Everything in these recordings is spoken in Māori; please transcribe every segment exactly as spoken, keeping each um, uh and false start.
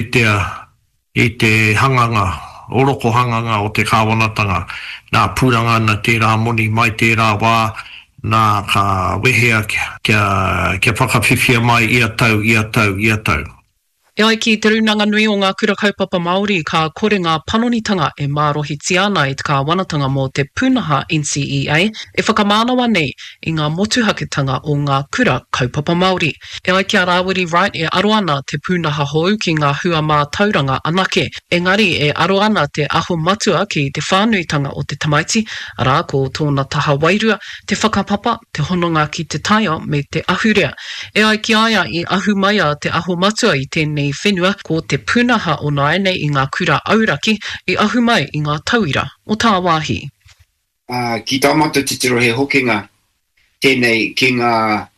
whetea i te hanganga, oroko hanganga o te kāwanatanga, nā pūranga na tērā moni mai tērā wā, nā ka wehea kia, kia whakawhiwhia mai ia tau, ia tau, ia tau. E ai ki te runanga nui o ngā kura kaupapa Māori ka kore ngā panonitanga e mārohiti ana i te kāwanatanga mō te pūnaha N C E A e whakamānawa nei i ngā motuhaketanga o ngā kura kaupapa Māori. E ai ki a Rawiri Wright e aro ana te pūnaha hou ki ngā hua mā tauranga anake. Engari e aro ana te aho matua ki te whānuitanga o te tamaiti, arā ko tōna taha wairua, te whakapapa, te hononga ki te taia me te ahurea. E ai ki aia i ahu maia te aho matua i tēnei whenua ko te pūnaha o naene i ngā kura auraki i ahu mai i ngā tauira o tā wāhi. Uh, ki taumata titiro he hokinga tēnei ki ngā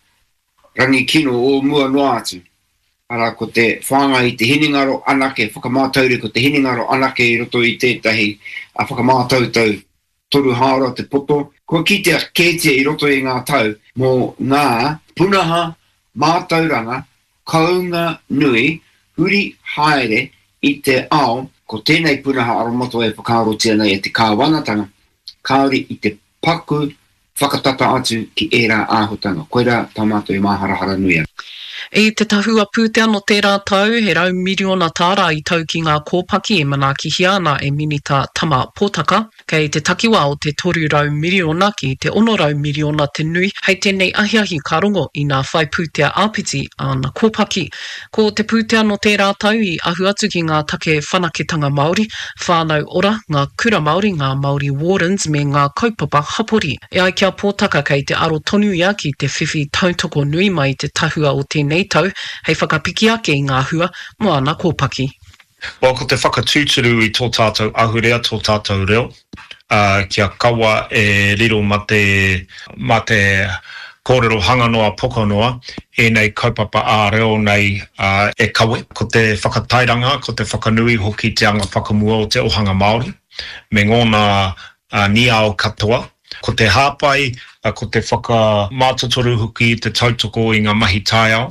rangi kino o mua noa atu. Ara ko te whanga i te hiningaro anake, whakamātauri ko te hiningaro anake i roto i tētahi a whakamātautau toru hāora te poto. Ko ki te kētia i roto i ngā tau mō ngā punaha mātauranga kaunga nui uri haere i te ao, ko tēnei punaha aromoto e whakaarotia nei e te kāwanatanga, kaori i te paku whakatata atu ki ērā āhutanga. Koera tamato i māharahara nui ana. E te tahua pūtea no tērā tau, he rau miriona tāra i tau ki ngā kōpaki e manaki hiana e minita tama pōtaka, kei te takiwa o te toru rau miriona ki te ono rau miriona te nui, hei tēnei ahiahi ka rongo i ngā whai pūtea āpiti a ngā kōpaki. Ko te pūtea no tērā tau i ahu atu ki ngā take whanaketanga Māori, whānau ora, ngā kura Māori, ngā Māori Wardens me ngā kaupapa hapori. E ai kia pōtaka kei te aro tonu ia ki te whiwhi tautoko nui mai te tahua o tēnei tau, hei whakapiki ake i ngā hua, mo ana kōpaki. Well, ko te whakatūturu i tō tātou ahurea, tō tātou reo, uh, kia kawa e riro ma te, ma te kōrero hanganoa pokonoa, e nei kaupapa a reo nei uh, e kawe, ko te whakatairanga, ko te whakanui hoki te anga whakamua o te ohanga Māori, me ngōna uh, niao katoa, ko te hāpai, uh, ko te whakamātotoru hoki te tautoko i ngā mahi tāiao.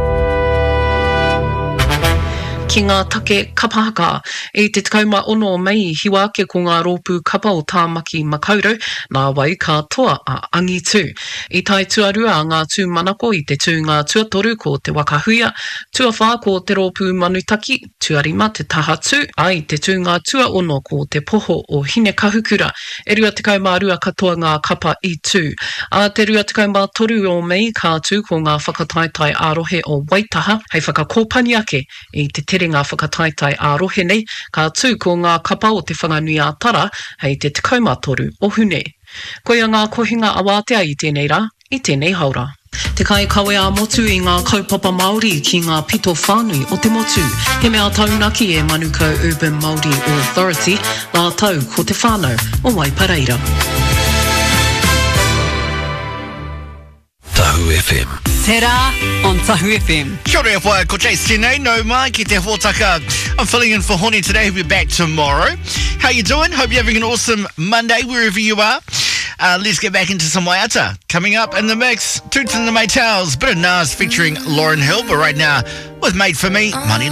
Ki ngā take kapahaka, e te takauma ono o mei hiwa ake ko ngā rōpū kapa o tāmaki makaurau, nā wai ka toa a angi tū. I tai tuarua ngā tū manako i te tū ngā tuatoru ko te wakahuia, tuawha ko te rōpū manutaki, tuarima te taha tū, ai te tū ngā tua ono ko te poho o hine kahukura, e rua takauma rua katoa ngā kapa i tū. A te rua takauma toru o mei ka tū ko ngā whakataitai ārohe o Waitaha, hei whakakōpani ake i te tere ngā whakataitai ārohe nei, ka tū ko ngā kapa o te whanganui a tara, hei te tikauma toru o hune. Koia ngā kohinga awātea i tēnei rā, i tēnei haura. Te kai kawe a motu i ngā kaupapa Māori ki ngā pito whānui o te motu. He mea taunaki e Manukau Urban Māori Authority, nā tau ko te whānau o Waipareira. Tahu F M. Tera on Tahu F M. Kia ora whai, ko Jace tēnei, no mai ki te hōtaka. I'm filling in for Honi today, he'll be back tomorrow. How you doing? Hope you're having an awesome Monday wherever you are. Uh, let's get back into some waiata. Coming up in the mix, Toots and the Maytals, bit of Nas featuring Lauryn Hill, but right now with Made For Me, Money